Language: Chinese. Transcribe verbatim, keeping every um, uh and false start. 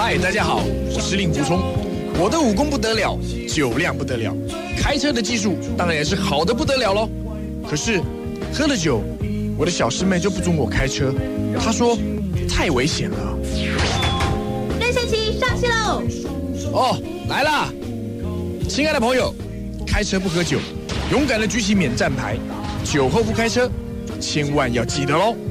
嗨，大家好，我是令狐冲，我的武功不得了，酒量不得了，开车的技术当然也是好的不得了喽。可是喝了酒，我的小师妹就不准我开车，她说太危险了。 任贤齐上戏喽！ 哦，来啦！亲爱的朋友，开车不喝酒，勇敢的举起免战牌，酒后不开车，千万要记得喽。